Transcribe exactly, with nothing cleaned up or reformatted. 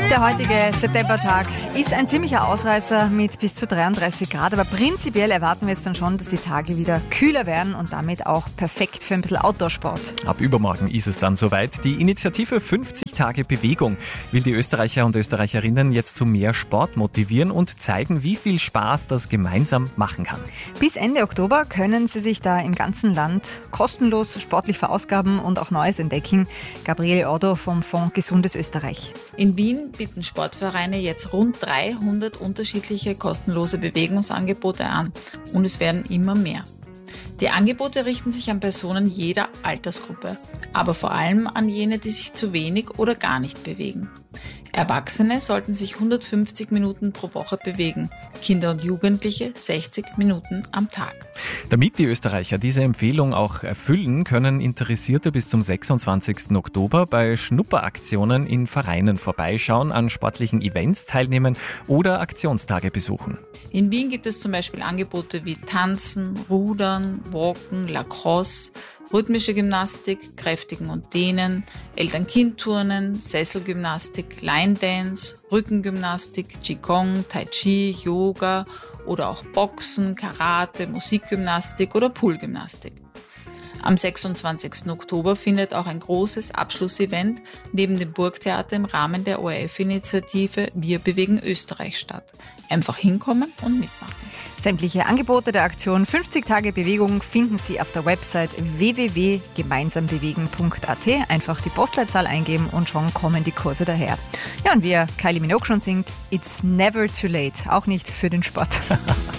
Der heutige Septembertag ist ein ziemlicher Ausreißer mit bis zu dreiunddreißig Grad, aber prinzipiell erwarten wir jetzt dann schon, dass die Tage wieder kühler werden und damit auch perfekt für ein bisschen Outdoor-Sport. Ab übermorgen ist es dann soweit. Die Initiative fünfzig Tage Bewegung will die Österreicher und Österreicherinnen jetzt zu mehr Sport motivieren und zeigen, wie viel Spaß das gemeinsam machen kann. Bis Ende Oktober können Sie sich da im ganzen Land kostenlos sportlich verausgaben und auch Neues entdecken. Gabriele Ordo vom Fonds Gesundes Österreich. In Wien bieten Sportvereine jetzt rund dreihundert unterschiedliche kostenlose Bewegungsangebote an und es werden immer mehr. Die Angebote richten sich an Personen jeder Altersgruppe, aber vor allem an jene, die sich zu wenig oder gar nicht bewegen. Erwachsene sollten sich hundertfünfzig Minuten pro Woche bewegen, Kinder und Jugendliche sechzig Minuten am Tag. Damit die Österreicher diese Empfehlung auch erfüllen, können Interessierte bis zum sechsundzwanzigsten Oktober bei Schnupperaktionen in Vereinen vorbeischauen, an sportlichen Events teilnehmen oder Aktionstage besuchen. In Wien gibt es zum Beispiel Angebote wie Tanzen, Rudern, Walken, Lacrosse, rhythmische Gymnastik, Kräftigen und Dehnen, Eltern-Kind-Turnen, Sesselgymnastik, Line-Dance, Rückengymnastik, Qigong, Tai Chi, Yoga oder auch Boxen, Karate, Musikgymnastik oder Poolgymnastik. Am sechsundzwanzigsten Oktober findet auch ein großes Abschlussevent neben dem Burgtheater im Rahmen der O R F-Initiative Wir bewegen Österreich statt. Einfach hinkommen und mitmachen. Sämtliche Angebote der Aktion fünfzig Tage Bewegung finden Sie auf der Website w w w punkt gemeinsam bewegen punkt a t. Einfach die Postleitzahl eingeben und schon kommen die Kurse daher. Ja, und wie Kylie Minogue schon singt, it's never too late, auch nicht für den Sport.